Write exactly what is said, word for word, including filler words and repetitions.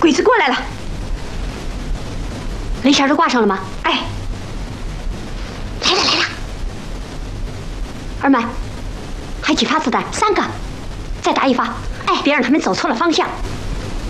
鬼子过来了，雷线都挂上了吗？哎，来了来了。二满，还几发子弹？三个，再打一发。哎，别让他们走错了方向。